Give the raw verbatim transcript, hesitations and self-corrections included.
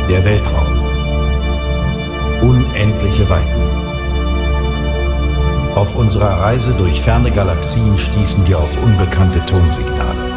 Der Weltraum. Unendliche Weiten. Auf unserer Reise durch ferne Galaxien stießen wir auf unbekannte Tonsignale.